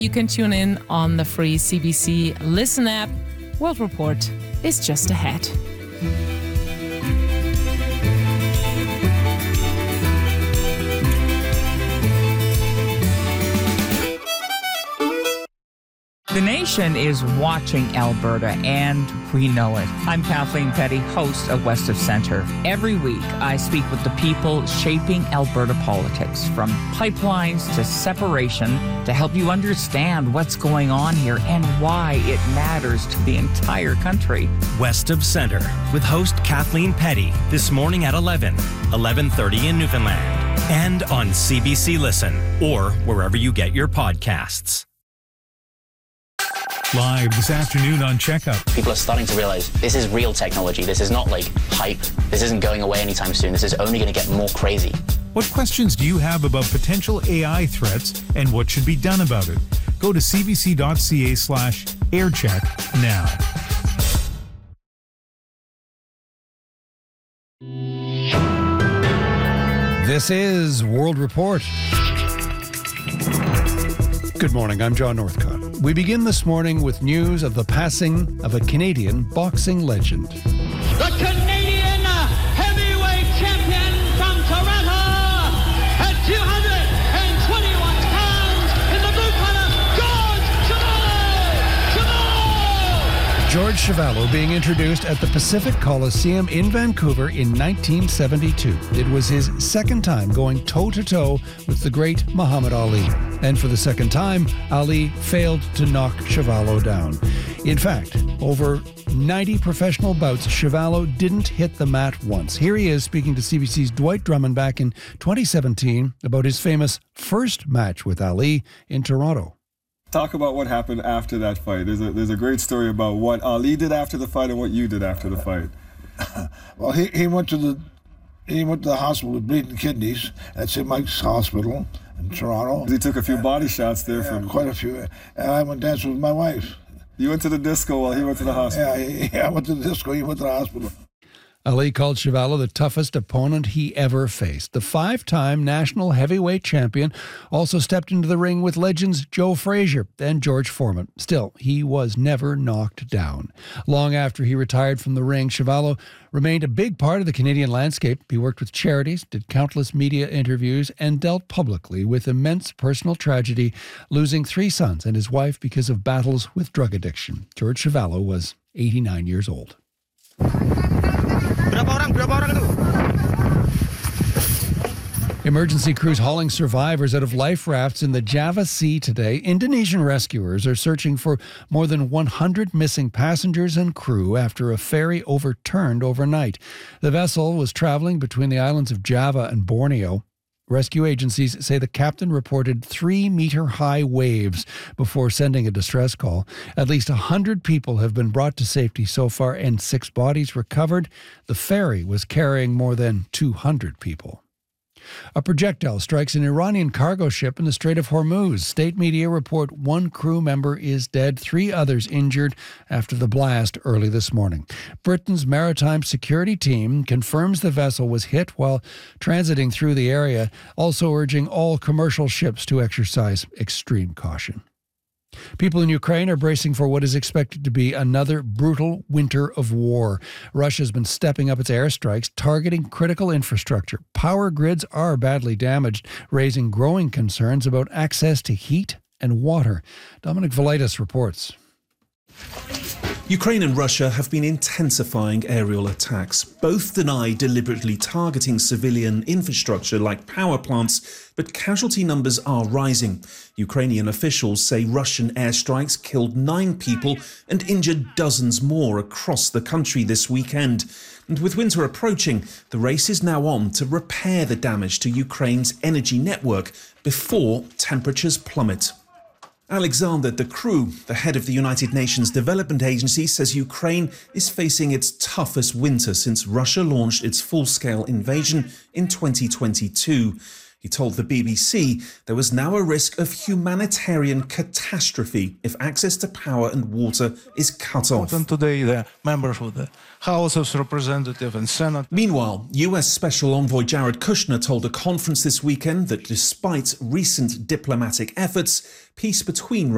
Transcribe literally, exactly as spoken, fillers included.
You can tune in on the free C B C Listen app. World Report is just ahead. The nation is watching Alberta, and we know it. I'm Kathleen Petty, host of West of Centre. Every week, I speak with the people shaping Alberta politics, from pipelines to separation, to help you understand what's going on here and why it matters to the entire country. West of Centre, with host Kathleen Petty, this morning at eleven, eleven thirty in Newfoundland, and on C B C Listen, or wherever you get your podcasts. Live this afternoon on Checkup. People are starting to realize this is real technology. This is not like hype. This isn't going away anytime soon. This is only going to get more crazy. What questions do you have about potential A I threats and what should be done about it? Go to cbc.ca slash aircheck now. This is World Report. Good morning, I'm John Northcott. We begin this morning with news of the passing of a Canadian boxing legend. The Canadian heavyweight champion from Toronto at two hundred twenty-one pounds in the blue corner, George Chuvalo! Chuvalo! George Chuvalo being introduced at the Pacific Coliseum in Vancouver in nineteen seventy-two. It was his second time going toe-to-toe with the great Muhammad Ali. And for the second time, Ali failed to knock Chuvalo down. In fact, over ninety professional bouts, Chuvalo didn't hit the mat once. Here he is speaking to C B C's Dwight Drummond back in twenty seventeen about his famous first match with Ali in Toronto. Talk about what happened after that fight. There's a there's a great story about what Ali did after the fight and what you did after the fight. Well, he, he went to the he went to the hospital with bleeding kidneys at Saint Mike's Hospital in Toronto. He took a few body shots there yeah, from quite a few, and I went dancing with my wife. You went to the disco while he went to the hospital. Yeah, yeah, I went to the disco. He went to the hospital. Ali called Chuvalo the toughest opponent he ever faced. The five-time national heavyweight champion also stepped into the ring with legends Joe Frazier and George Foreman. Still, he was never knocked down. Long after he retired from the ring, Chuvalo remained a big part of the Canadian landscape. He worked with charities, did countless media interviews, and dealt publicly with immense personal tragedy, losing three sons and his wife because of battles with drug addiction. George Chuvalo was eighty-nine years old. Emergency crews hauling survivors out of life rafts in the Java Sea today. Indonesian rescuers are searching for more than one hundred missing passengers and crew after a ferry overturned overnight. The vessel was traveling between the islands of Java and Borneo. Rescue agencies say the captain reported three-meter-high waves before sending a distress call. At least one hundred people have been brought to safety so far and six bodies recovered. The ferry was carrying more than two hundred people. A projectile strikes an Iranian cargo ship in the Strait of Hormuz. State media report one crew member is dead, three others injured after the blast early this morning. Britain's maritime security team confirms the vessel was hit while transiting through the area, also urging all commercial ships to exercise extreme caution. People in Ukraine are bracing for what is expected to be another brutal winter of war. Russia's been stepping up its airstrikes, targeting critical infrastructure. Power grids are badly damaged, raising growing concerns about access to heat and water. Dominic Velitis reports. Ukraine and Russia have been intensifying aerial attacks. Both deny deliberately targeting civilian infrastructure like power plants, but casualty numbers are rising. Ukrainian officials say Russian airstrikes killed nine people and injured dozens more across the country this weekend. And with winter approaching, the race is now on to repair the damage to Ukraine's energy network before temperatures plummet. Alexander De Croo, the head of the United Nations Development Agency, says Ukraine is facing its toughest winter since Russia launched its full-scale invasion in twenty twenty-two. He told the B B C there was now a risk of humanitarian catastrophe if access to power and water is cut off. And today, the members of the House of Representatives and Senate. Meanwhile, U S Special Envoy Jared Kushner told a conference this weekend that despite recent diplomatic efforts, peace between